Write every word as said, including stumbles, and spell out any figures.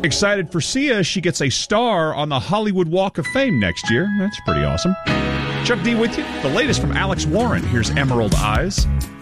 Excited for Sia. She gets a star on the Hollywood Walk of Fame next year. That's pretty awesome. Chuck D with you. The latest from Alex Warren. Here's Emerald Eyes.